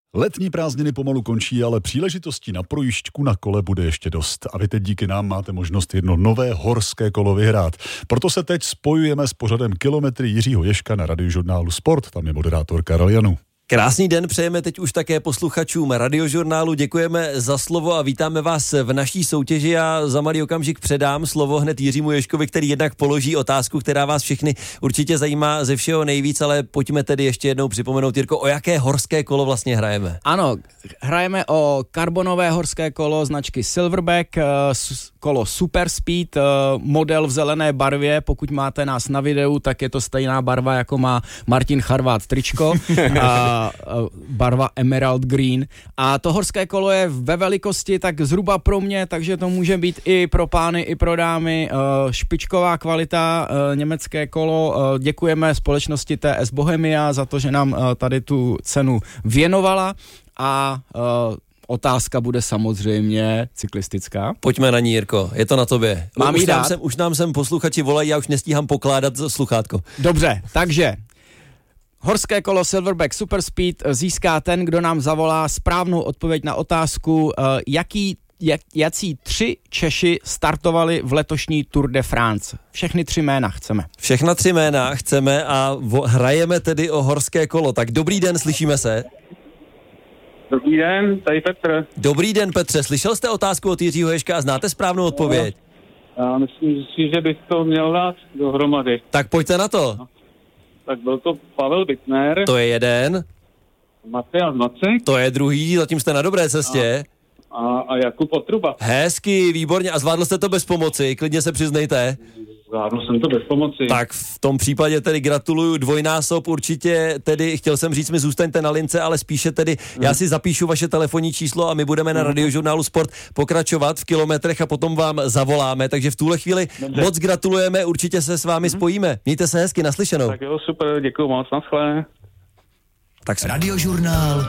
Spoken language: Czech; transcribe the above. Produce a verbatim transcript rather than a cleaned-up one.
Letní prázdniny pomalu končí, ale příležitostí na projížďku na kole bude ještě dost. A vy teď díky nám máte možnost jedno nové horské kolo vyhrát. Proto se teď spojujeme s pořadem Kilometry Jiřího Ježka na Radiožurnálu Sport. Tam je moderátor Karel Janů. Krásný den přejeme teď už také posluchačům Radiožurnálu. Děkujeme za slovo a vítáme vás v naší soutěži. Já za malý okamžik předám slovo hned Jiřímu Ježkovi, který jednak položí otázku, která vás všechny určitě zajímá ze všeho nejvíc, ale pojďme tedy ještě jednou připomenout, Jirko, o jaké horské kolo vlastně hrajeme. Ano, hrajeme o karbonové horské kolo značky Silverback, kolo Super Speed, model v zelené barvě. Pokud máte nás na videu, tak je to stejná barva, jako má Martin Charvát tričko. a barva Emerald Green. A to horské kolo je ve velikosti tak zhruba pro mě, takže to může být i pro pány, i pro dámy. Špičková kvalita, německé kolo. Děkujeme společnosti T S Bohemia za to, že nám tady tu cenu věnovala a otázka bude samozřejmě cyklistická. Pojďme na ní, Jirko, je to na tobě. Mám už, jí nám dát? sem, už nám sem posluchači volají, já už nestíhám pokládat sluchátko. Dobře, takže horské kolo Silverback Super Speed získá ten, kdo nám zavolá správnou odpověď na otázku, jaký, jak, jací tři Češi startovali v letošní Tour de France. Všechny tři jména chceme. Všechna tři jména chceme a vo, hrajeme tedy o horské kolo. Tak dobrý den, slyšíme se. Dobrý den, tady Petr. Dobrý den, Petře, slyšel jste otázku od Jiřího Ježka a znáte správnou odpověď? Já myslím si, že bych to měl dát dohromady. Tak pojďte na to. No. Tak byl to Pavel Bittner, To je jeden, Matyáš Macek to je druhý, zatím jste na dobré cestě. a, a Jakub Otruba. Hezky, výborně. A zvládl jste to bez pomoci, klidně se přiznejte. Zvládl jsem to bez pomoci. Tak v tom případě tedy gratuluju, dvojnásob určitě, tedy chtěl jsem říct mi zůstaňte na lince, ale spíše tedy mm. já si zapíšu vaše telefonní číslo a my budeme na Radiožurnálu Sport pokračovat v kilometrech a potom vám zavoláme, takže v tuhle chvíli Dobře. moc gratulujeme, určitě se s vámi mm. spojíme. Mějte se hezky, naslyšenou. Tak jo, super, děkuju moc, naschle. Tak se... Radiožurnál